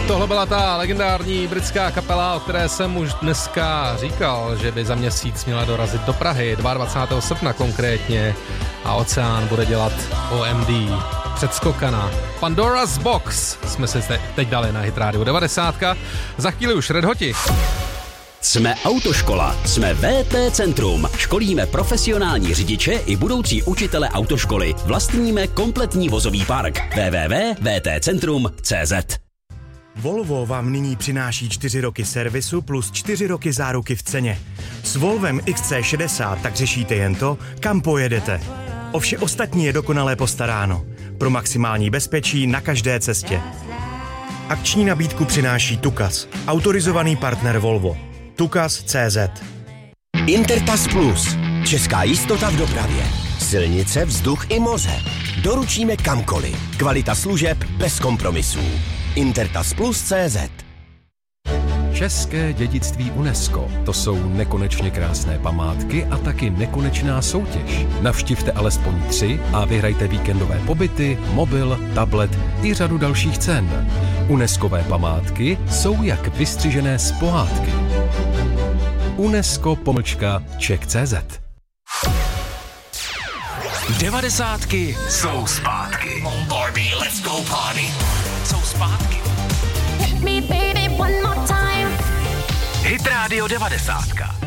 Tohle byla ta legendární britská kapela, o které jsem už dneska říkal, že by za měsíc měla dorazit do Prahy, 22. srpna konkrétně, a Oceán bude dělat OMD. Předskokana. Pandora's Box jsme si teď dali na Hit Radio 90. Za chvíli už Red Hoti. Jsme autoškola, jsme VT Centrum. Školíme profesionální řidiče i budoucí učitele autoškoly. Vlastníme kompletní vozový park. www.vtcentrum.cz. Volvo vám nyní přináší 4 roky servisu plus 4 roky záruky v ceně. S Volvem XC60 tak řešíte jen to, kam pojedete. O vše ostatní je dokonale postaráno. Pro maximální bezpečí na každé cestě. Akční nabídku přináší Tukas, autorizovaný partner Volvo. Tukas.cz. Intertas Plus. Česká jistota v dopravě. Silnice, vzduch i moře. Doručíme kamkoliv. Kvalita služeb bez kompromisů. Intertasplus.cz. České dědictví UNESCO. To jsou nekonečně krásné památky a taky nekonečná soutěž. Navštivte alespoň 3 a vyhrajte víkendové pobyty, mobil, tablet i řadu dalších cen. UNESCové památky jsou jak vystřižené z pohádky. UNESCO.Czech.cz. 90 jsou zpátky. Barbie, let's go party. Jsou zpátky. Hit Radio 90.